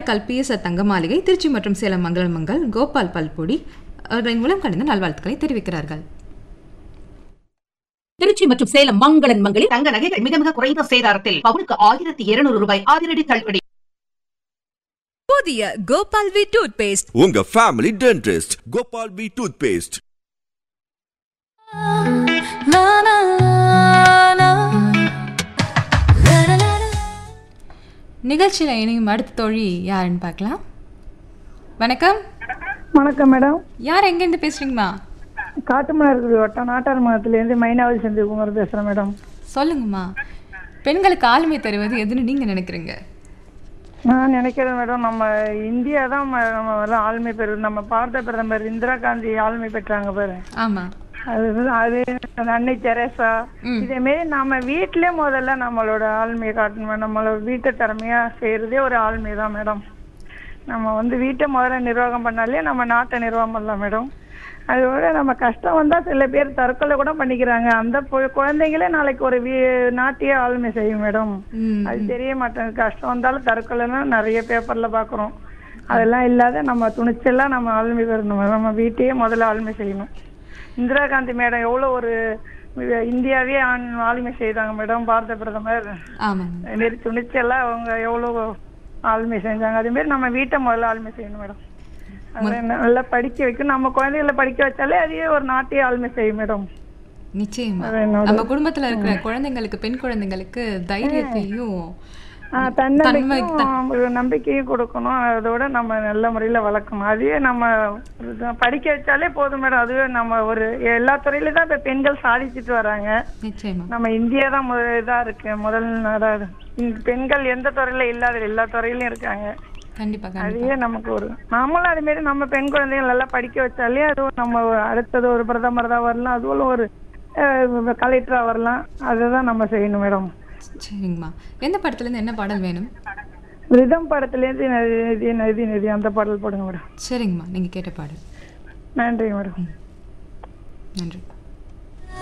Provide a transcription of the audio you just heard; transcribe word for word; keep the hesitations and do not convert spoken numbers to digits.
Karaikal PSR தங்க மாளிகை, திருச்சி மற்றும் சேலம் மங்கள மங்கள், கோபால் பல்பொடி அவர்களின் மூலம் கலந்த நல்வாழ்த்துக்களை தெரிவிக்கிறார்கள். திருச்சி மற்றும் சேலம் மங்களன் மங்களில் தங்க நகைகள் மிக மிக குறைந்த சேதாரத்தில் பவுனுக்கு ஆயிரத்தி இருநூறு ரூபாய் அதிரடி தள்ளுபடி. புதிய கோபால் வி டூத் பேஸ்ட், உங்க family dentist Gopal we tooth paste. நிகழ்ச்சியில் இணையும் அடுத்த தோழி யாருன்னு பார்க்கலாம். வணக்கம். வணக்கம் மேடம். யார் எங்கேருந்து பேசுறீங்கம்மா? காட்டுமன்னார்குடி வட்டம் நாட்டார் மாவட்டத்திலேருந்து மைனாவதி செந்தில்குமார் பேசுகிறேன் மேடம். சொல்லுங்கம்மா, பெண்களுக்கு ஆளுமை தருவது எதுன்னு நீங்கள் நினைக்கிறீங்க? நான் நினைக்கிறேன் மேடம், நம்ம இந்தியா தான் நம்ம எல்லாம் ஆளுமை பெறுது. நம்ம பாரத பிரதமர் இந்திரா காந்தி ஆளுமை பெற்றாங்க பாரு. ஆமாம், அது அது அன்னை தெரேசா. இதேமாரி நம்ம வீட்டிலே முதல்ல நம்மளோட ஆளுமையை காட்டணும். நம்மளோட வீட்டை திறமையா செய்யறதே ஒரு ஆளுமை தான் மேடம். நம்ம வந்து வீட்டை முதல்ல நிர்வாகம் பண்ணாலே நம்ம நாட்டை நிர்வாகம் பண்ணலாம் மேடம். அதோட நம்ம கஷ்டம் வந்தா சில பேர் தற்கொலை கூட பண்ணிக்கிறாங்க. அந்த குழந்தைங்களே நாளைக்கு ஒரு நாட்டையே ஆளுமை செய்யும் மேடம். அது தெரிய மாட்டேங்குது. கஷ்டம் வந்தாலும் தற்கொலைன்னா நிறைய பேப்பர்ல பாக்குறோம். அதெல்லாம் இல்லாத நம்ம துணிச்செல்லாம் நம்ம ஆளுமை பெறணும். நம்ம வீட்டையே முதல்ல ஆளுமை செய்யணும். இந்திரா காந்தி மேடம் எவ்வளவு ஒரு இந்தியாவே ஆளுமை செய்தாங்க மேடம், பாரத பிரதமர். நெறி துணிச்செல்லாம் அவங்க எவ்வளவு ஆளுமை செஞ்சாங்க. அதே மாதிரி நம்ம வீட்டை முதல்ல ஆளுமை செய்யணும் மேடம். நல்லா படிக்க வைக்கணும். நம்ம குழந்தைகளை படிக்க வச்சாலே அதே ஒரு நாட்டையே ஆளுமை செய்யும் மேடம். நிச்சயமா நம்ம குடும்பத்துல இருக்கிற குழந்தைங்களுக்கு, பெண் குழந்தைங்களுக்கு தைரியத்தையும் தன்னம்பிக்கையும் நம்பிக்கையும் கொடுக்கணும். அதோட நம்ம நல்ல முறையில வளர்க்கணும். அதுவே நம்ம படிக்க வச்சாலே போதும் மேடம். அதுவே நம்ம ஒரு எல்லா துறையில தான் இப்ப பெண்கள் சாதிச்சுட்டு வராங்க. நம்ம இந்தியா தான் இதா இருக்கு முதல் நாடா. பெண்கள் எந்த துறையில இல்லாத எல்லா துறையிலும் இருக்காங்க. அதுவே நமக்கு ஒரு நாமளும் அதே மாதிரி நம்ம பெண் குழந்தைகள் நல்லா படிக்க வச்சாலே அதுவும் நம்ம அடுத்தது ஒரு பிரதமர் தான் வரலாம், அதுவும் ஒரு கலெக்டரா வரலாம். அதுதான் நம்ம செய்யணும் மேடம். சரிங்கம்மா, எந்த படத்துல இருந்து என்ன பாடல் வேணும்? ரிதம் படத்துல இருந்து நதி நதி நதி அந்த பாடல் போடுங்க மேடம். சரிங்கம்மா, நீங்க கேட்ட பாடல். நன்றி மேடம். நன்றி.